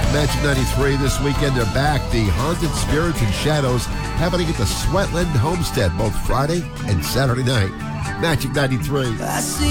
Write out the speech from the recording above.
Magic 93 this weekend. They're back. The Haunted Spirits and Shadows happening at the Sweatland Homestead both Friday and Saturday night. Magic 93.